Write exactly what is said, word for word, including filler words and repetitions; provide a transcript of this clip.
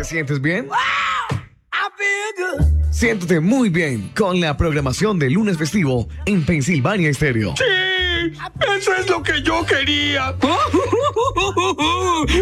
sientes bien? Siéntete muy bien con la programación de lunes festivo en Pensilvania Estéreo. Sí, eso es lo que yo quería.